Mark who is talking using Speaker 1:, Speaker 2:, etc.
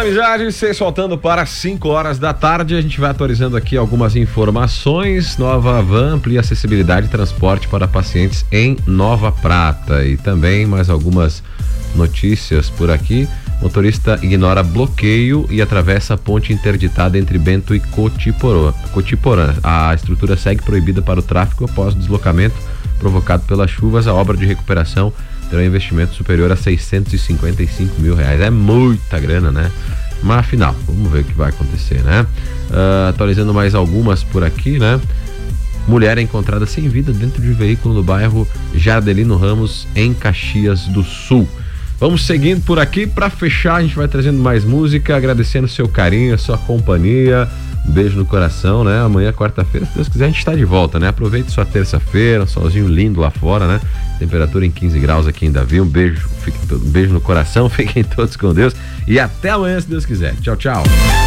Speaker 1: amizade, vocês soltando para 5 horas da tarde. A gente vai atualizando aqui algumas informações. Nova van amplia acessibilidade e transporte para pacientes em Nova Prata. E também mais algumas notícias por aqui. Motorista ignora bloqueio e atravessa a ponte interditada entre Bento e Cotiporã. A estrutura segue proibida para o tráfego após o deslocamento provocado pelas chuvas. A obra de recuperação terá um investimento superior a R$655 mil. É muita grana, né? Mas afinal, vamos ver o que vai acontecer, né? Atualizando mais algumas por aqui, né? Mulher é encontrada sem vida dentro de veículo no bairro Jardelino Ramos, em Caxias do Sul. Vamos seguindo por aqui. Para fechar, a gente vai trazendo mais música, agradecendo seu carinho, a sua companhia. Um beijo no coração, né? Amanhã, quarta-feira, se Deus quiser, a gente está de volta, né? Aproveite sua terça-feira, um solzinho lindo lá fora, né? Temperatura em 15 graus aqui em Davi. Um beijo no coração, fiquem todos com Deus e até amanhã, se Deus quiser. Tchau, tchau.